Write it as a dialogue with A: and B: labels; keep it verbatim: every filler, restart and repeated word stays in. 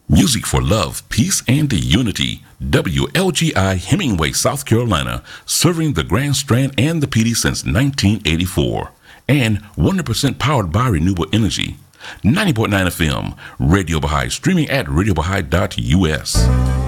A: Music for love, peace, and unity. W L G I Hemingway, South Carolina, serving the Grand Strand and the P D since nineteen eighty-four. And one hundred percent powered by renewable energy. ninety point nine F M, Radio Baha'i, streaming at radio baha'i dot U S.